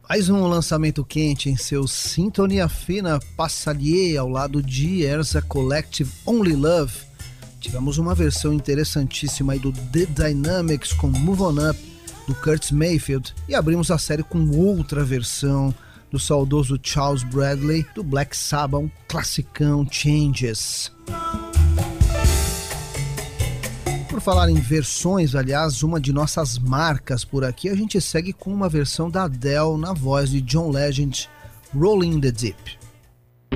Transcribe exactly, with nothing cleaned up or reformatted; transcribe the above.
Mais um lançamento quente em seu Sintonia Fina Passalier ao lado de Erza Collective Only Love. Tivemos uma versão interessantíssima aí do The Dynamics com Move On Up, do Curtis Mayfield, e abrimos a série com outra versão do saudoso Charles Bradley, do Black Sabbath, um classicão, Changes. Por falar em versões, aliás, uma de nossas marcas por aqui, a gente segue com uma versão da Adele na voz de John Legend, Rolling in the Deep.